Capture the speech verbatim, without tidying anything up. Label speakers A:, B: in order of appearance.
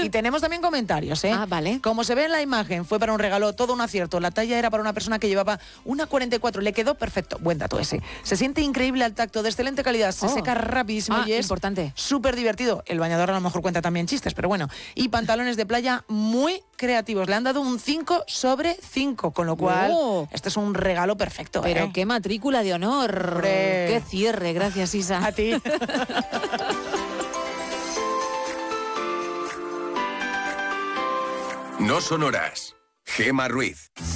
A: Y tenemos también comentarios, ¿eh?
B: Ah, vale.
A: Como se ve en la imagen, fue para un regalo, todo un acierto. La talla era para una persona que llevaba una cuarenta y cuatro. Le quedó perfecto. Buen dato ese. Se siente increíble al tacto, de excelente calidad. Se
B: Oh.
A: seca rapidísimo
B: Ah,
A: y es
B: importante.
A: súper divertido. El bañador a lo mejor cuenta también chistes, pero bueno. Y pantalones de playa muy creativos. Le han dado un cinco sobre cinco, con lo cual
B: Oh.
A: este es un regalo perfecto.
B: Pero
A: ¿eh?
B: qué matrícula de honor.
A: Hombre.
B: Qué cierre. Gracias, Isa.
A: A ti.
C: No sonoras. Gema Ruiz.